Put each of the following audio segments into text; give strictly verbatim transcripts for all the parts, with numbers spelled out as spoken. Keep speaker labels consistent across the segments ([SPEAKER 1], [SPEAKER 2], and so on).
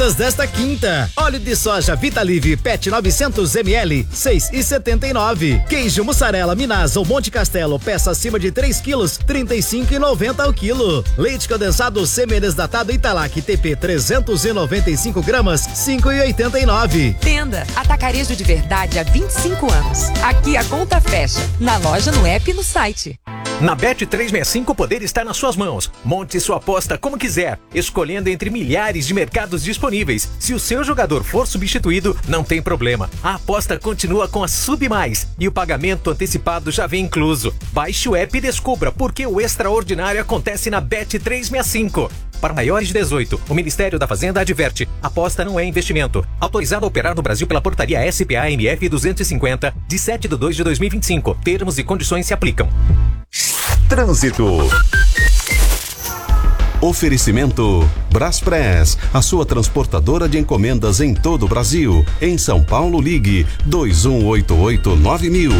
[SPEAKER 1] Desta quinta, óleo de soja Vitalive P E T novecentos mililitros, seis e setenta e nove. Queijo mussarela Minas ou Monte Castelo, peça acima de três quilos, trinta e cinco e noventa ao quilo. Leite condensado semi-desnatado Italac T P trezentos e noventa e cinco gramas, cinco e oitenta e nove.
[SPEAKER 2] Tenda Atacarejo de Verdade há vinte e cinco anos. Aqui a conta fecha, na loja, no app e no site.
[SPEAKER 3] Na Bet trezentos e sessenta e cinco o poder está nas suas mãos. Monte sua aposta como quiser, escolhendo entre milhares de mercados disponíveis. Se o seu jogador for substituído, não tem problema. A aposta continua com a Submais e o pagamento antecipado já vem incluso. Baixe o app e descubra por que o extraordinário acontece na Bet trezentos e sessenta e cinco. Para maiores de dezoito, o Ministério da Fazenda adverte: aposta não é investimento. Autorizado a operar no Brasil pela portaria S P A M F duzentos e cinquenta, de sete de dois de dois mil e vinte e cinco. Termos e condições se aplicam.
[SPEAKER 4] Trânsito. Oferecimento Braspress, a sua transportadora de encomendas em todo o Brasil. Em São Paulo, ligue dois um oito oito nove mil.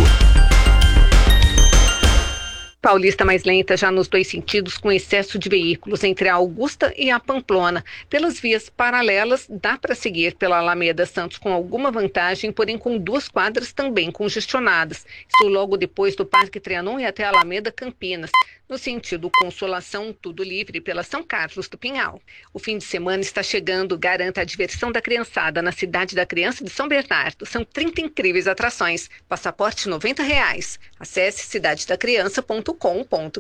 [SPEAKER 5] Paulista mais lenta já nos dois sentidos, com excesso de veículos entre a Augusta e a Pamplona. Pelas vias paralelas, dá para seguir pela Alameda Santos com alguma vantagem, porém com duas quadras também congestionadas. Estou logo depois do Parque Trianon e até a Alameda Campinas. No sentido Consolação, tudo livre pela São Carlos do Pinhal. O fim de semana está chegando, garanta a diversão da criançada na Cidade da Criança de São Bernardo. São trinta incríveis atrações. Passaporte noventa reais. Acesse cidade da criança ponto com ponto br.